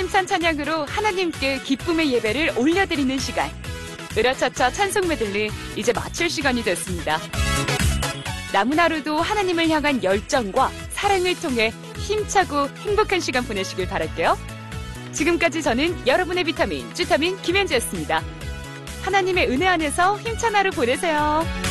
힘찬 찬양으로 하나님께 기쁨의 예배를 올려드리는 시간. 으라차차 찬송 메들리 이제 마칠 시간이 됐습니다. 남은 하루도 하나님을 향한 열정과 사랑을 통해 힘차고 행복한 시간 보내시길 바랄게요. 지금까지 저는 여러분의 비타민, 주타민 김현지였습니다. 하나님의 은혜 안에서 힘찬 하루 보내세요.